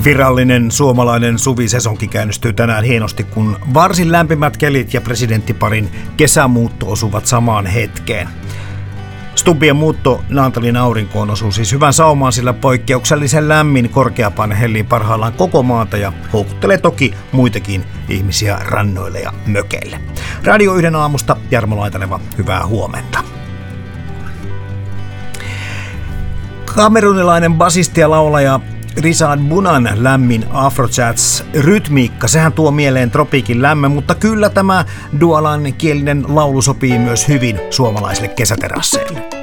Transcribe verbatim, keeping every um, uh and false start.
Virallinen suomalainen suvisesonki käynnistyy tänään hienosti, kun varsin lämpimät kelit ja presidenttiparin kesämuutto osuvat samaan hetkeen. Stubbien muutto Naantalin aurinkoon osuu siis hyvän saumaan, sillä poikkeuksellisen lämmin korkeapaine hellii parhaillaan koko maata ja houkuttelee toki muitakin ihmisiä rannoille ja mökeille. Radio yhden aamusta Jarmo Laitaneva, hyvää huomenta. Kamerunilainen basisti ja laulaja Rizad Bunan lämmin Afrojazz-rytmiikka, sehän tuo mieleen tropiikin lämmön, mutta kyllä tämä dualan kielinen laulu sopii myös hyvin suomalaisille kesäterasseille.